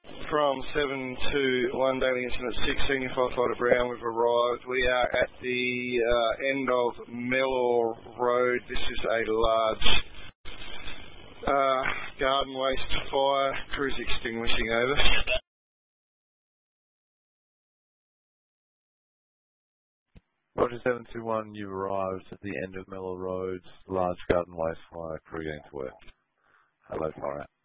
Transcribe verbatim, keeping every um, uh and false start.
From seven to one Daily Incident six, Senior Firefighter Brown, we've arrived. We are at the uh, end of Mellor Road. This is a large uh, garden waste fire. Crew's extinguishing, over. Roger seven two one, you arrived at the end of Mellor Road, large garden waste fire, crew getting to work. Hello, fire out.